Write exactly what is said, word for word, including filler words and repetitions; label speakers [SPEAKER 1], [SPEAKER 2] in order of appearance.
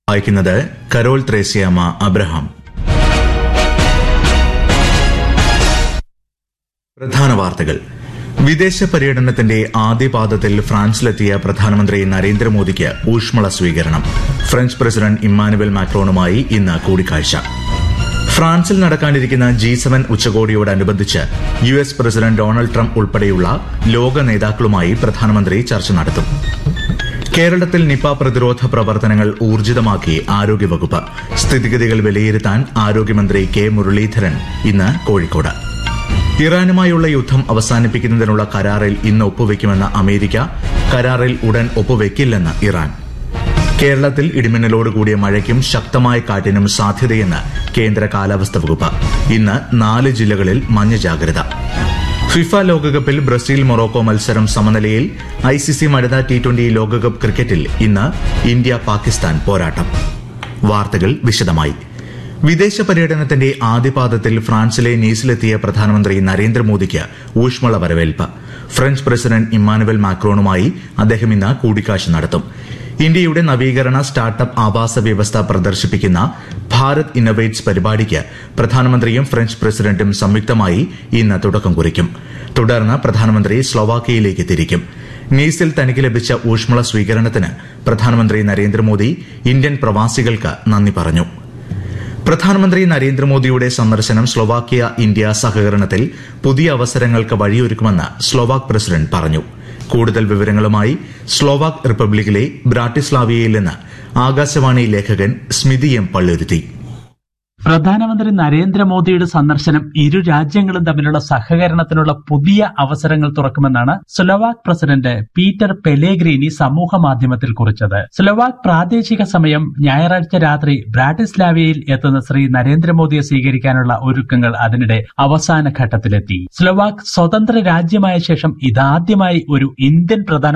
[SPEAKER 1] വായിക്കുന്നത് Carol Thresiamma Abraham. പ്രധാന വാർത്തകൾ. വിദേശ പര്യടനത്തിന്റെ ആദ്യപാദത്തിൽ ഫ്രാൻസിലെത്തിയ പ്രധാനമന്ത്രി നരേന്ദ്രമോദിക്ക് ഊഷ്മള സ്വീകരണം. ഫ്രഞ്ച് പ്രസിഡന്റ് ഇമ്മാനുവൽ മാക്രോണുമായി ഇന്ന് കൂടിക്കാഴ്ച. ഫ്രാൻസിൽ നടക്കാനിരിക്കുന്ന G seven ഉച്ചകോടിയോടനുബന്ധിച്ച് U S president Donald Trump ഉൾപ്പെടെയുള്ള ലോക നേതാക്കളുമായി പ്രധാനമന്ത്രി ചർച്ച നടത്തും. കേരളത്തിൽ നിപ പ്രതിരോധ പ്രവർത്തനങ്ങൾ ഊർജിതമാക്കി ആരോഗ്യവകുപ്പ്. സ്ഥിതിഗതികൾ വിലയിരുത്താൻ ആരോഗ്യമന്ത്രി കെ മുരളീധരൻ ഇന്ന് കോഴിക്കോട്. ഇറാനുമായുള്ള യുദ്ധം അവസാനിപ്പിക്കുന്നതിനുള്ള കരാറിൽ ഇന്ന് ഒപ്പുവെക്കുമെന്ന അമേരിക്ക. കരാറിൽ ഉടൻ ഒപ്പുവെക്കില്ലെന്ന് ഇറാൻ. കേരളത്തിൽ ഇടിമിന്നലോടുകൂടിയ മഴയ്ക്കും ശക്തമായ കാറ്റിനും സാധ്യതയെന്ന് കേന്ദ്ര കാലാവസ്ഥാ വകുപ്പ്. ഇന്ന് നാല് ജില്ലകളിൽ മഞ്ഞ ജാഗ്രത. ഫിഫ ലോകകപ്പിൽ ബ്രസീൽ മൊറോക്കോ മത്സരം സമനിലയിൽ. ഐസിസി വനിതാ ടി ട്വന്റി ലോകകപ്പ് ക്രിക്കറ്റിൽ ഇന്ന് ഇന്ത്യ പാകിസ്ഥാൻ പോരാട്ടം. വാർത്തകൾ വിശദമായി. വിദേശ പര്യടനത്തിന്റെ ആദ്യപാദത്തിൽ ഫ്രാൻസിലെ നീസിലെത്തിയ പ്രധാനമന്ത്രി നരേന്ദ്രമോദിക്ക് ഊഷ്മള വരവേൽപ്പ്. ഫ്രഞ്ച് പ്രസിഡന്റ് ഇമ്മാനുവൽ മാക്രോണുമായി അദ്ദേഹം ഇന്ന് കൂടിക്കാഴ്ച നടത്തും. ഇന്ത്യയുടെ നവീകരണ സ്റ്റാർട്ടപ്പ് ആവാസ വ്യവസ്ഥ പ്രദർശിപ്പിക്കുന്ന ഭാരത് ഇന്നൊവേറ്റ്സ് പരിപാടിക്ക് പ്രധാനമന്ത്രിയും ഫ്രഞ്ച് പ്രസിഡന്റും സംയുക്തമായി ഇന്ന് തുടക്കം കുറിക്കും. തുടർന്ന് പ്രധാനമന്ത്രി സ്ലോവാക്കിയയിലേക്ക് തിരിക്കും. നീസിൽ തനിക്ക് ലഭിച്ച ഊഷ്മള സ്വീകരണത്തിന് പ്രധാനമന്ത്രി നരേന്ദ്രമോദി ഇന്ത്യൻ പ്രവാസികൾക്ക് നന്ദി പറഞ്ഞു. പ്രധാനമന്ത്രി നരേന്ദ്രമോദിയുടെ സന്ദർശനം സ്ലോവാക്യ ഇന്ത്യ സഹകരണത്തിൽ പുതിയ അവസരങ്ങൾക്ക് വഴിയൊരുക്കുമെന്ന് സ്ലോവാക് പ്രസിഡന്റ് പറഞ്ഞു. കൂടുതൽ വിവരങ്ങളുമായി സ്ലോവാക് റിപ്പബ്ലിക്കിലെ ബ്രാട്ടിസ്ലാവിയയിൽ നിന്ന് ആകാശവാണി ലേഖകൻ സ്മിതി എം പള്ളുരുത്തി.
[SPEAKER 2] പ്രധാനമന്ത്രി നരേന്ദ്രമോദിയുടെ സന്ദർശനം ഇരു രാജ്യങ്ങളും തമ്മിലുള്ള സഹകരണത്തിനുള്ള പുതിയ അവസരങ്ങൾ തുറക്കുമെന്നാണ് സ്ലോവാക് പ്രസിഡന്റ് പീറ്റർ പെലേഗ്രീനി സമൂഹ മാധ്യമത്തിൽ കുറിച്ചത്. സ്ലോവാക് പ്രാദേശിക സമയം ഞായറാഴ്ച രാത്രി ബ്രാട്ടിസ്ലാവിയയിൽ എത്തുന്ന ശ്രീ നരേന്ദ്രമോദിയെ സ്വീകരിക്കാനുള്ള ഒരുക്കങ്ങൾ അതിനിടെ അവസാന ഘട്ടത്തിലെത്തി. സ്ലോവാക് സ്വതന്ത്ര രാജ്യമായ ശേഷം ഇതാദ്യമായി ഒരു ഇന്ത്യൻ പ്രധാന